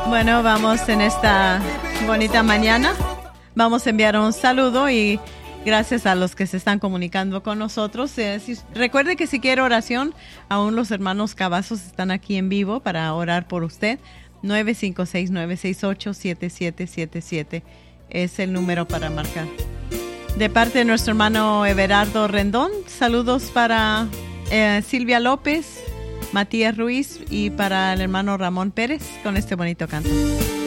Bueno, vamos en esta bonita mañana. Vamos a enviar un saludo y gracias a los que se están comunicando con nosotros. Recuerde que si quiere oración, aún los hermanos Cavazos están aquí en vivo para orar por usted. 956-968-7777 es el número para marcar. De parte de nuestro hermano Everardo Rendón, saludos para Silvia López, Matías Ruiz y para el hermano Ramón Pérez con este bonito canto.